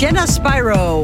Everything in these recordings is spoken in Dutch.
Jenna Spyro.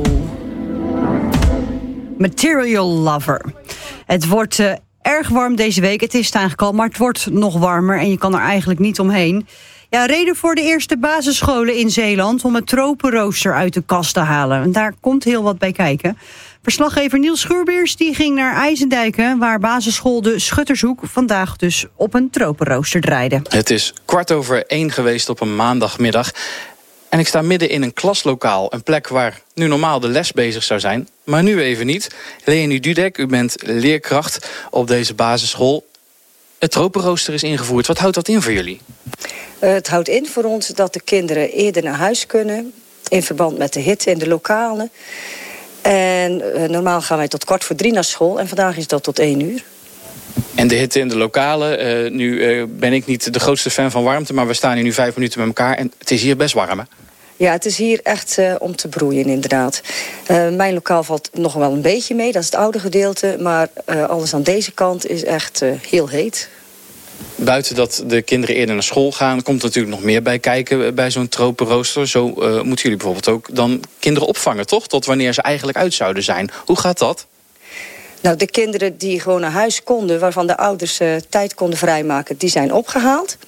Material Lover. Het wordt erg warm deze week. Het is het eigenlijk al, maar het wordt nog warmer en je kan er eigenlijk niet omheen. Ja, reden voor de eerste basisscholen in Zeeland om het tropenrooster uit de kast te halen. En daar komt heel wat bij kijken. Verslaggever Niels Schuurbeers die ging naar IJsendijken, waar basisschool De Schuttershoek vandaag dus op een tropenrooster draaide. Het is 1:15 geweest op een maandagmiddag. En ik sta midden in een klaslokaal, een plek waar nu normaal de les bezig zou zijn, maar nu even niet. Leonie Dudek, u bent leerkracht op deze basisschool. Het tropenrooster is ingevoerd. Wat houdt dat in voor jullie? Het houdt in voor ons dat de kinderen eerder naar huis kunnen, in verband met de hitte in de lokalen. En normaal gaan wij tot 2:45 naar school en vandaag is dat tot 1:00. En de hitte in de lokalen. Nu ben ik niet de grootste fan van warmte, maar we staan hier nu 5 minuten met elkaar en het is hier best warm, hè? Ja, het is hier echt om te broeien, inderdaad. Mijn lokaal valt nog wel een beetje mee, dat is het oude gedeelte. Maar alles aan deze kant is echt heel heet. Buiten dat de kinderen eerder naar school gaan, komt er natuurlijk nog meer bij kijken bij zo'n tropenrooster. Zo moeten jullie bijvoorbeeld ook dan kinderen opvangen, toch? Tot wanneer ze eigenlijk uit zouden zijn. Hoe gaat dat? Nou, de kinderen die gewoon naar huis konden, waarvan de ouders tijd konden vrijmaken, die zijn opgehaald.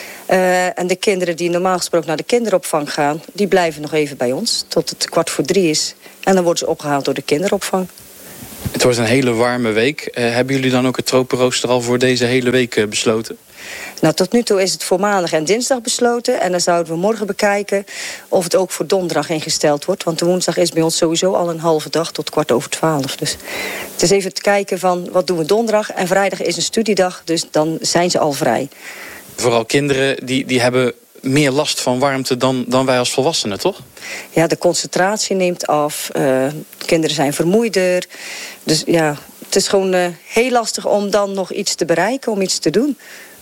En de kinderen die normaal gesproken naar de kinderopvang gaan, die blijven nog even bij ons tot het 2:45 is. En dan worden ze opgehaald door de kinderopvang. Het wordt een hele warme week. Hebben jullie dan ook het tropenrooster al voor deze hele week besloten? Nou, tot nu toe is het voor maandag en dinsdag besloten. En dan zouden we morgen bekijken of het ook voor donderdag ingesteld wordt. Want de woensdag is bij ons sowieso al een halve dag tot 11:15. Dus het is even te kijken van wat doen we donderdag. En vrijdag is een studiedag, dus dan zijn ze al vrij. Vooral kinderen die hebben meer last van warmte dan wij als volwassenen, toch? Ja, de concentratie neemt af. Kinderen zijn vermoeider. Dus ja, het is gewoon heel lastig om dan nog iets te bereiken, om iets te doen.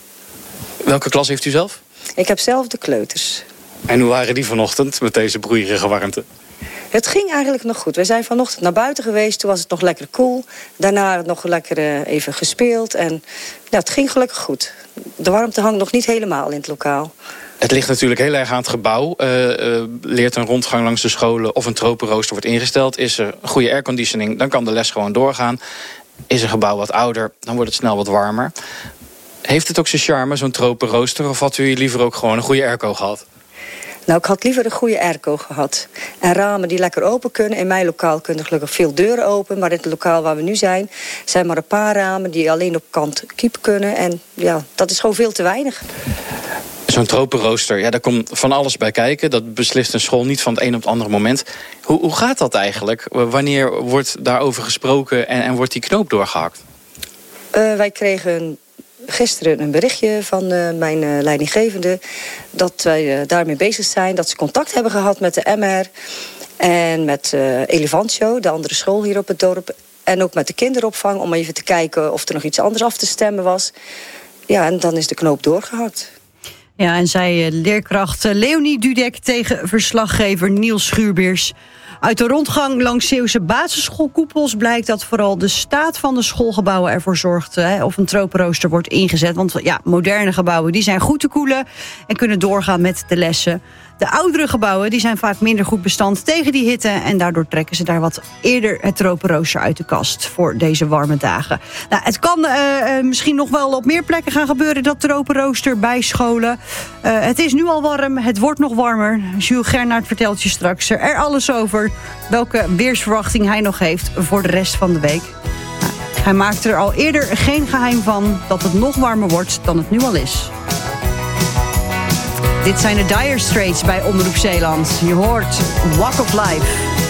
Welke klas heeft u zelf? Ik heb zelf de kleuters. En hoe waren die vanochtend met deze broeierige warmte? Het ging eigenlijk nog goed. We zijn vanochtend naar buiten geweest, toen was het nog lekker koel. Daarna nog lekker even gespeeld. En ja, het ging gelukkig goed. De warmte hangt nog niet helemaal in het lokaal. Het ligt natuurlijk heel erg aan het gebouw. Leert een rondgang langs de scholen of een tropenrooster wordt ingesteld. Is er goede airconditioning, dan kan de les gewoon doorgaan. Is een gebouw wat ouder, dan wordt het snel wat warmer. Heeft het ook zijn charme, zo'n tropenrooster? Of had u liever ook gewoon een goede airco gehad? Nou, ik had liever een goede airco gehad. En ramen die lekker open kunnen. In mijn lokaal kunnen gelukkig veel deuren open. Maar in het lokaal waar we nu zijn maar een paar ramen die alleen op kant kiep kunnen. En ja, dat is gewoon veel te weinig. Zo'n tropenrooster, ja, daar komt van alles bij kijken. Dat beslist een school niet van het een op het andere moment. Hoe gaat dat eigenlijk? Wanneer wordt daarover gesproken en wordt die knoop doorgehakt? Wij kregen gisteren een berichtje van mijn leidinggevende dat wij daarmee bezig zijn. Dat ze contact hebben gehad met de MR en met Elefantio, de andere school hier op het dorp. En ook met de kinderopvang om even te kijken of er nog iets anders af te stemmen was. Ja, en dan is de knoop doorgehakt. Ja, en zei leerkracht Leonie Dudek tegen verslaggever Niels Schuurbeers. Uit de rondgang langs Zeeuwse basisschoolkoepels blijkt dat vooral de staat van de schoolgebouwen ervoor zorgt of een tropenrooster wordt ingezet. Want ja, moderne gebouwen die zijn goed te koelen en kunnen doorgaan met de lessen. De oudere gebouwen die zijn vaak minder goed bestand tegen die hitte en daardoor trekken ze daar wat eerder het tropenrooster uit de kast voor deze warme dagen. Nou, het kan misschien nog wel op meer plekken gaan gebeuren, dat tropenrooster bij scholen. Het is nu al warm, het wordt nog warmer. Jules Gernaert vertelt je straks er alles over welke weersverwachting hij nog heeft voor de rest van de week. Nou, hij maakt er al eerder geen geheim van dat het nog warmer wordt dan het nu al is. Dit zijn de Dire Straits bij Omroep Zeeland. Je hoort Walk of Life.